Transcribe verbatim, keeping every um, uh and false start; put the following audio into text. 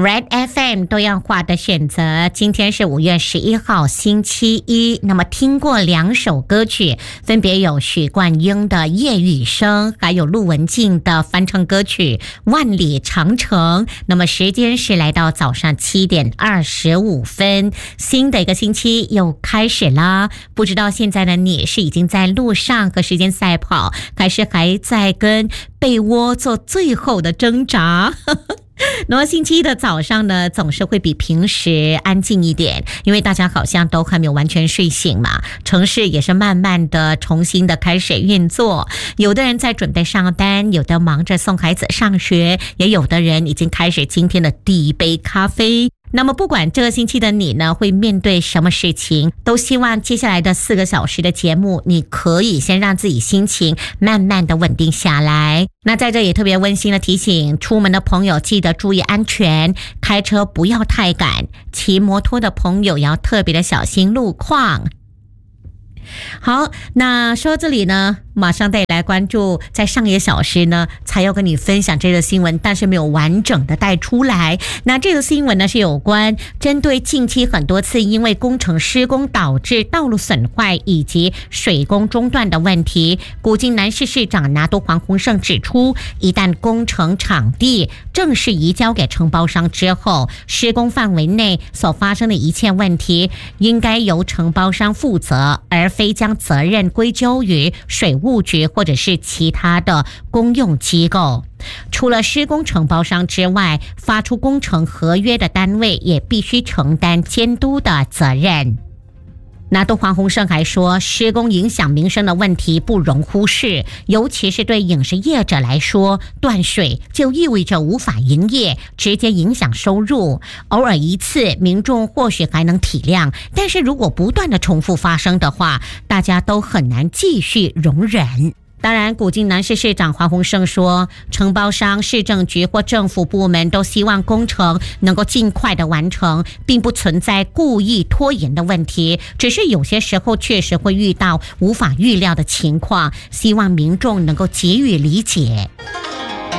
Red F M 多样化的选择，今天是五月十一号星期一。那么听过两首歌曲，分别有许冠英的《夜雨声》，还有陆文静的翻唱歌曲《万里长城》。那么时间是来到早上七点二十五分，新的一个星期又开始啦。不知道现在的你是已经在路上和时间赛跑，还是还在跟被窝做最后的挣扎？那么星期一的早上呢，总是会比平时安静一点，因为大家好像都还没有完全睡醒嘛，城市也是慢慢的重新的开始运作，有的人在准备上班，有的忙着送孩子上学，也有的人已经开始今天的第一杯咖啡。那么不管这个星期的你呢会面对什么事情，都希望接下来的四个小时的节目，你可以先让自己心情慢慢的稳定下来。那在这也特别温馨的提醒，出门的朋友记得注意安全，开车不要太赶，骑摩托的朋友也要特别的小心路况。好，那说到这里呢，马上带来关注，在上一个小时呢才要跟你分享这个新闻，但是没有完整的带出来。那这个新闻呢是有关针对近期很多次因为工程施工导致道路损坏以及水工中断的问题，古晋南市市长拿督黄鸿胜指出，一旦工程场地正式移交给承包商之后，施工范围内所发生的一切问题应该由承包商负责，而非将责任归咎于水务局或者是其他的公用机构。除了施工承包商之外，发出工程合约的单位也必须承担监督的责任。拿督黄鸿胜还说，施工影响民生的问题不容忽视，尤其是对饮食业者来说，断水就意味着无法营业，直接影响收入。偶尔一次，民众或许还能体谅，但是如果不断的重复发生的话，大家都很难继续容忍。当然，古晋南市市长黄鸿胜说，承包商、市政局或政府部门都希望工程能够尽快的完成，并不存在故意拖延的问题，只是有些时候确实会遇到无法预料的情况，希望民众能够给予理解。